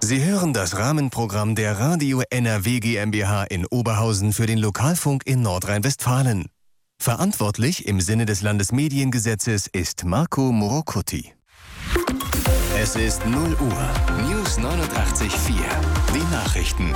Sie hören das Rahmenprogramm der Radio NRW GmbH in Oberhausen für den Lokalfunk in Nordrhein-Westfalen. Verantwortlich im Sinne des Landesmediengesetzes ist Marco Morocuti. Es ist 0 Uhr. News 89.4. Die Nachrichten.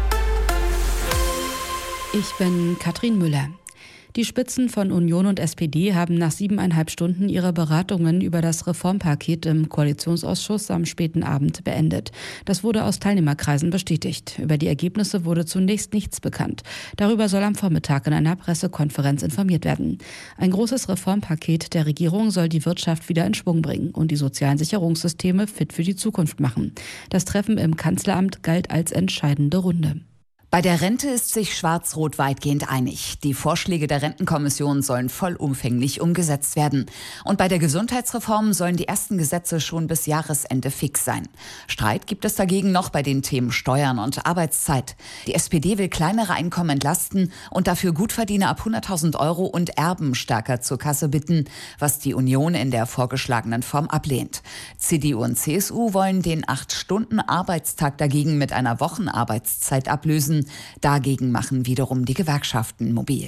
Ich bin Katrin Müller. Die Spitzen von Union und SPD haben nach 7,5 Stunden ihre Beratungen über das Reformpaket im Koalitionsausschuss am späten Abend beendet. Das wurde aus Teilnehmerkreisen bestätigt. Über die Ergebnisse wurde zunächst nichts bekannt. Darüber soll am Vormittag in einer Pressekonferenz informiert werden. Ein großes Reformpaket der Regierung soll die Wirtschaft wieder in Schwung bringen und die sozialen Sicherungssysteme fit für die Zukunft machen. Das Treffen im Kanzleramt galt als entscheidende Runde. Bei der Rente ist sich Schwarz-Rot weitgehend einig. Die Vorschläge der Rentenkommission sollen vollumfänglich umgesetzt werden. Und bei der Gesundheitsreform sollen die ersten Gesetze schon bis Jahresende fix sein. Streit gibt es dagegen noch bei den Themen Steuern und Arbeitszeit. Die SPD will kleinere Einkommen entlasten und dafür Gutverdiener ab 100.000 € und Erben stärker zur Kasse bitten, was die Union in der vorgeschlagenen Form ablehnt. CDU und CSU wollen den 8-Stunden-Arbeitstag dagegen mit einer Wochenarbeitszeit ablösen. Dagegen machen wiederum die Gewerkschaften mobil.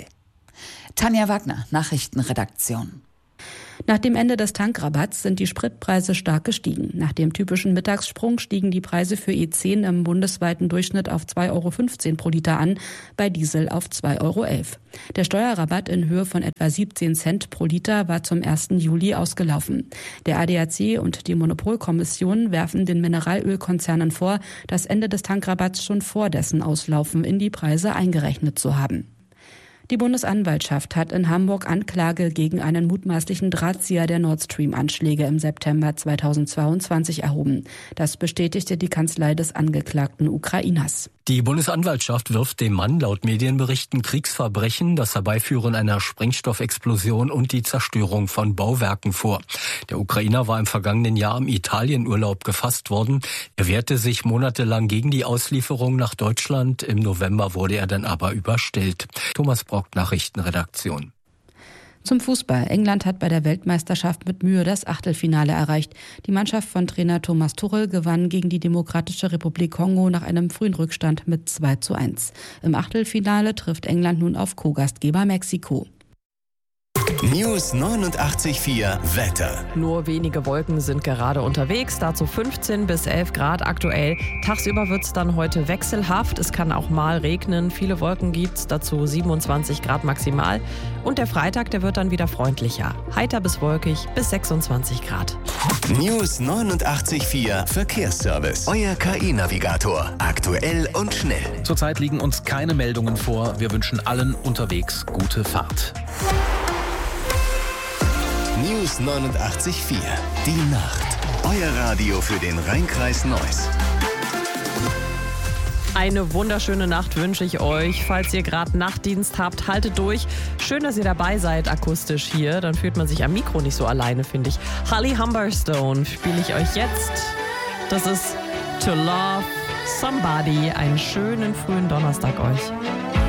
Tanja Wagner, Nachrichtenredaktion. Nach dem Ende des Tankrabatts sind die Spritpreise stark gestiegen. Nach dem typischen Mittagssprung stiegen die Preise für E10 im bundesweiten Durchschnitt auf 2,15 € pro Liter an, bei Diesel auf 2,11 €. Der Steuerrabatt in Höhe von etwa 17 Cent pro Liter war zum 1. Juli ausgelaufen. Der ADAC und die Monopolkommission werfen den Mineralölkonzernen vor, das Ende des Tankrabatts schon vor dessen Auslaufen in die Preise eingerechnet zu haben. Die Bundesanwaltschaft hat in Hamburg Anklage gegen einen mutmaßlichen Drahtzieher der Nord Stream-Anschläge im September 2022 erhoben. Das bestätigte die Kanzlei des angeklagten Ukrainers. Die Bundesanwaltschaft wirft dem Mann laut Medienberichten Kriegsverbrechen, das Herbeiführen einer Sprengstoffexplosion und die Zerstörung von Bauwerken vor. Der Ukrainer war im vergangenen Jahr im Italienurlaub gefasst worden. Er wehrte sich monatelang gegen die Auslieferung nach Deutschland. Im November wurde er dann aber überstellt. Thomas Brock, Nachrichtenredaktion. Zum Fußball. England hat bei der Weltmeisterschaft mit Mühe das Achtelfinale erreicht. Die Mannschaft von Trainer Thomas Tuchel gewann gegen die Demokratische Republik Kongo nach einem frühen Rückstand mit 2:1. Im Achtelfinale trifft England nun auf Co-Gastgeber Mexiko. News 89.4 Wetter. Nur wenige Wolken sind gerade unterwegs, dazu 15 bis 11 Grad aktuell. Tagsüber wird es dann heute wechselhaft, es kann auch mal regnen, viele Wolken gibt's, dazu 27 Grad maximal. Und der Freitag, der wird dann wieder freundlicher, heiter bis wolkig bis 26 Grad. News 89.4 Verkehrsservice. Euer KI-Navigator. Aktuell und schnell. Zurzeit liegen uns keine Meldungen vor. Wir wünschen allen unterwegs gute Fahrt. News 89.4. Die Nacht. Euer Radio für den Rhein-Kreis Neuss. Eine wunderschöne Nacht wünsche ich euch. Falls ihr gerade Nachtdienst habt, haltet durch. Schön, dass ihr dabei seid akustisch hier. Dann fühlt man sich am Mikro nicht so alleine, finde ich. Holly Humberstone spiele ich euch jetzt. Das ist To Love Somebody. Einen schönen frühen Donnerstag euch.